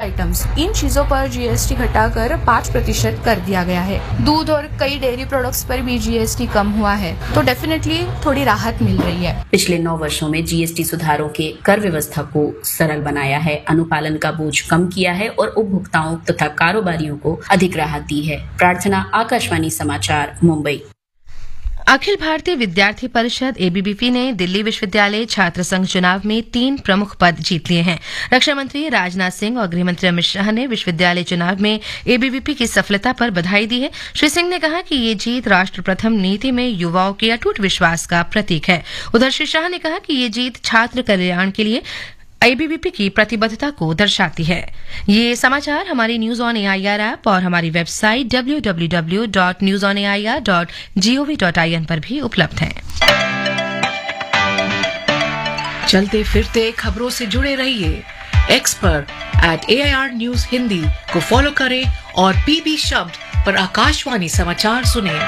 Items, इन चीजों पर GST घटाकर 5% कर दिया गया है। दूध और कई डेयरी प्रोडक्ट्स पर भी जीएसटी कम हुआ है, तो डेफिनेटली थोड़ी राहत मिल रही है। पिछले 9 वर्षों में जीएसटी सुधारों के कर व्यवस्था को सरल बनाया है, अनुपालन का बोझ कम किया है और उपभोक्ताओं तथा कारोबारियों को अधिक राहत दी है। प्रार्थना, आकाशवाणी समाचार, मुंबई। अखिल भारतीय विद्यार्थी परिषद एबीवीपी ने दिल्ली विश्वविद्यालय छात्र संघ चुनाव में 3 प्रमुख पद जीत लिए हैं। रक्षा मंत्री राजनाथ सिंह और गृह मंत्री अमित शाह ने विश्वविद्यालय चुनाव में एबीवीपी की सफलता पर बधाई दी है। श्री सिंह ने कहा कि ये जीत राष्ट्र प्रथम नीति में युवाओं के अटूट विश्वास का प्रतीक है। उधर श्री शाह ने कहा कि ये जीत छात्र कल्याण के लिए एबीवीपी की प्रतिबद्धता को दर्शाती है। ये समाचार हमारी न्यूज ऑन एआईआर ऐप और हमारी वेबसाइट www.newsonair.gov.in पर भी उपलब्ध हैं। चलते फिरते खबरों से जुड़े रहिए। एक्स पर @AIR News हिंदी को फॉलो करें और पीबी शब्द पर आकाशवाणी समाचार सुनें।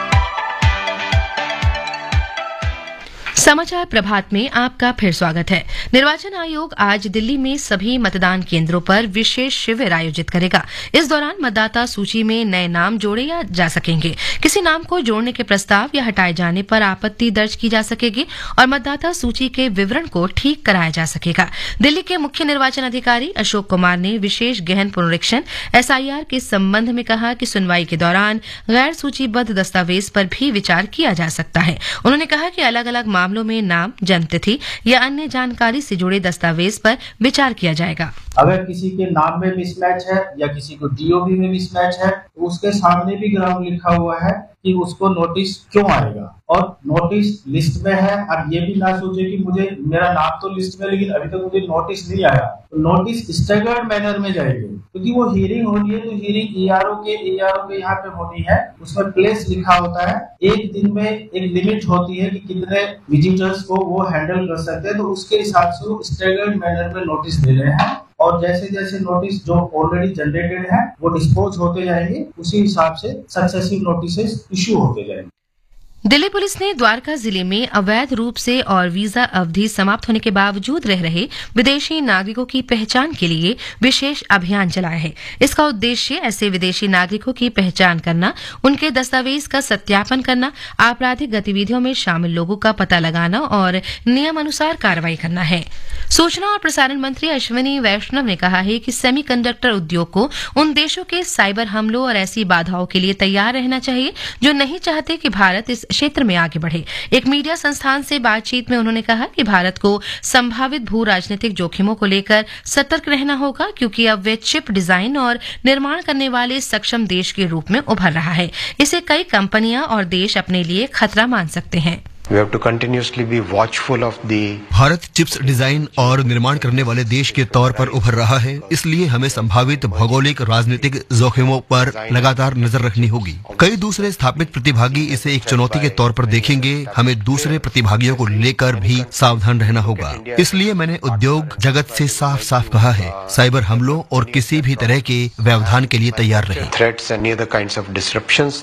समाचार प्रभात में आपका फिर स्वागत है। निर्वाचन आयोग आज दिल्ली में सभी मतदान केंद्रों पर विशेष शिविर आयोजित करेगा। इस दौरान मतदाता सूची में नए नाम जोड़े जा सकेंगे। किसी नाम को जोड़ने के प्रस्ताव या हटाए जाने पर आपत्ति दर्ज की जा सकेगी और मतदाता सूची के विवरण को ठीक कराया जा सकेगा। दिल्ली के मुख्य निर्वाचन अधिकारी अशोक कुमार ने विशेष गहन पुनरीक्षण एसआईआर के संबंध में कहा कि सुनवाई के दौरान गैर सूचीबद्ध दस्तावेज पर भी विचार किया जा सकता है। उन्होंने कहा कि अलग अलग मामलों में नाम, जन्मतिथि या अन्य जानकारी से जुड़े दस्तावेज पर विचार किया जाएगा। अगर किसी के नाम में मिसमैच है या किसी को डीओबी में मिसमैच है, तो उसके सामने भी ग्राउंड लिखा हुआ है कि उसको नोटिस क्यों आएगा। और नोटिस लिस्ट में है, अब ये भी ना सोचे कि मुझे मेरा नाम तो लिस्ट में लेकिन अभी तक मुझे नोटिस नहीं आया, तो नोटिस स्टैगर्ड मैनर में जाएगी क्योंकि वो हियरिंग हो रही है। तो हियरिंग ईआरओ के यहाँ पे होनी है, उसमें प्लेस लिखा होता है। एक दिन में एक लिमिट होती है कि कितने विजिटर्स को वो हैंडल कर सकते हैं, तो उसके हिसाब से वो स्टैगर्ड मैनर में नोटिस दे रहे हैं। और जैसे जैसे नोटिस जो ऑलरेडी जनरेटेड है वो डिस्पोज होते जाएंगे, उसी हिसाब से सक्सेसिव नोटिसेस इश्यू होते जाएंगे। दिल्ली पुलिस ने द्वारका जिले में अवैध रूप से और वीजा अवधि समाप्त होने के बावजूद रह रहे विदेशी नागरिकों की पहचान के लिए विशेष अभियान चलाया है। इसका उद्देश्य ऐसे विदेशी नागरिकों की पहचान करना, उनके दस्तावेज का सत्यापन करना, आपराधिक गतिविधियों में शामिल लोगों का पता लगाना और नियमानुसार कार्रवाई करना है। सूचना और प्रसारण मंत्री अश्विनी वैष्णव ने कहा है कि सेमीकंडक्टर उद्योग को उन देशों के साइबर हमलों और ऐसी बाधाओं के लिए तैयार रहना चाहिए जो नहीं चाहते कि भारत इस क्षेत्र में आगे बढ़े। एक मीडिया संस्थान से बातचीत में उन्होंने कहा कि भारत को संभावित भू राजनीतिक जोखिमों को लेकर सतर्क रहना होगा क्योंकि अब वे चिप डिजाइन और निर्माण करने वाले सक्षम देश के रूप में उभर रहा है। इसे कई कंपनियां और देश अपने लिए खतरा मान सकते हैं। We have to continuously be watchful of the Bharat chips design और निर्माण करने वाले देश के तौर पर उभर रहा है, इसलिए हमें संभावित भौगोलिक राजनीतिक जोखिमों पर लगातार नजर रखनी होगी। कई दूसरे स्थापित प्रतिभागी इसे एक चुनौती के तौर पर देखेंगे। हमें दूसरे प्रतिभागियों को लेकर भी सावधान रहना होगा। इसलिए मैंने उद्योग जगत से साफ साफ कहा है, साइबर हमलों और किसी भी तरह के व्यवधान के लिए तैयार रहें। threats and any other kinds of disruptions.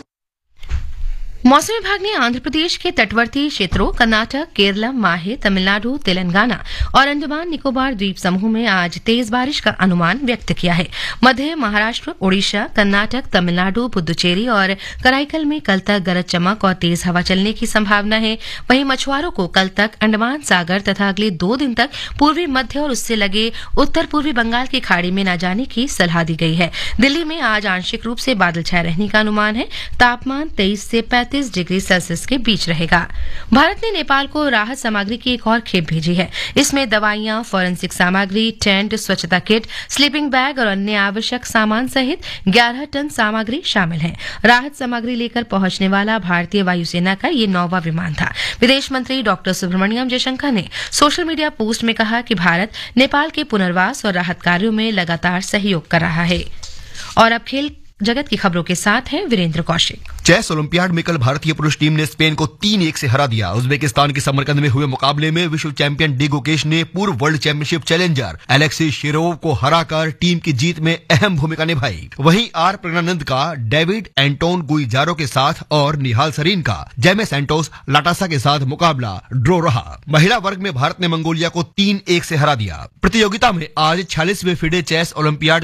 मौसम विभाग ने आंध्र प्रदेश के तटवर्ती क्षेत्रों कर्नाटक, केरलम, माहे, तमिलनाडु, तेलंगाना और अंडमान निकोबार द्वीप समूह में आज तेज बारिश का अनुमान व्यक्त किया है। मध्य महाराष्ट्र, ओडिशा, कर्नाटक, तमिलनाडु, पुदुचेरी और कराईकल में कल तक गरज चमक और तेज हवा चलने की संभावना है। वहीं मछुआरों को कल तक अंडमान सागर तथा अगले 2 दिन तक पूर्वी मध्य और उससे लगे उत्तर पूर्वी बंगाल की खाड़ी में न जाने की सलाह दी गई है। दिल्ली में आज आंशिक रूप से बादल छाए रहने का अनुमान है। तापमान 23 से 35 डिग्री सेल्सियस के बीच रहेगा। भारत ने नेपाल को राहत सामग्री की एक और खेप भेजी है। इसमें दवाइयां, फॉरेंसिक सामग्री, टेंट, स्वच्छता किट, स्लीपिंग बैग और अन्य आवश्यक सामान सहित 11 टन सामग्री शामिल है। राहत सामग्री लेकर पहुंचने वाला भारतीय वायुसेना का ये 9वां विमान था। विदेश मंत्री डॉक्टर सुब्रमण्यम जयशंकर ने सोशल मीडिया पोस्ट में कहा कि भारत नेपाल के पुनर्वास और राहत कार्यों में लगातार सहयोग कर रहा है। और अब खेल जगत की खबरों के साथ है वीरेंद्र कौशिक। चेस ओलंपियाड में कल भारतीय पुरुष टीम ने स्पेन को 3-1 से हरा दिया। उज्बेकिस्तान के समरकंद में हुए मुकाबले में विश्व चैंपियन डी गुकेश ने पूर्व world championship challenger Alexei Shirov को हराकर टीम की जीत में अहम भूमिका निभाई। वहीं आर प्रज्ञानंद का डेविड एंटोन गुइजारो के साथ और निहाल सरीन का जेमे सैंटोस लाटासा के साथ मुकाबला ड्रॉ रहा। महिला वर्ग में भारत ने मंगोलिया को 3-1 से हरा दिया। प्रतियोगिता में आज 46वें फिडे चेस ओलंपियाड